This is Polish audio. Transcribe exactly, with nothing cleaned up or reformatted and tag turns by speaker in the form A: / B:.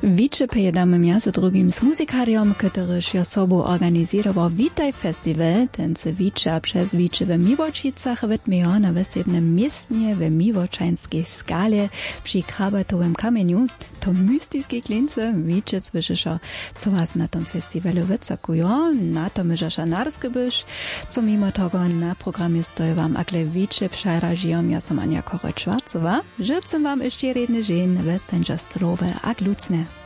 A: Wicze pojedamy między drugim z muzykariom, który się sobą organizował Witaj Festival, ten se Wicze a przez Wicze w Miłočicach wytmiał na wysebnym miestnie w Miłočanskiej skale przy krabatowym kamieniu. To mystyczne klince Wicze słyszysz, co was na tym festiwalu wycakują, na to myżasza narskybysz, co mimo tego na programie stoi wam akle Wicze przerażią, ja sam Ania Korot-Schwarzowa. Życzę wam jeszcze jedny dzień, westenże zdrowe a glucne.